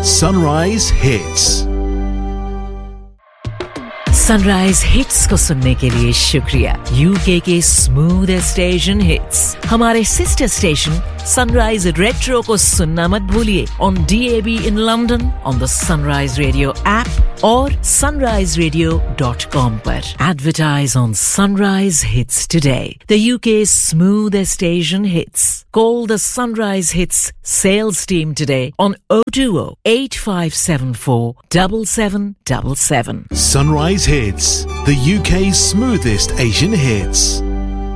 Sunrise Hits. Sunrise hits को सुनने के लिए शुक्रिया। यूके के स्मूथेस्ट एशियन हिट्स हमारे सिस्टर स्टेशन सनराइज रेट्रो को सुनना मत भूलिए on DAB in London, on the Sunrise Radio app और sunriseradio.com पर। Advertise on Sunrise Hits today. The UK's smoothest Asian hits. Call the Sunrise Hits sales team today on 020 8574 7777. Sunrise Hits, the UK's smoothest Asian hits.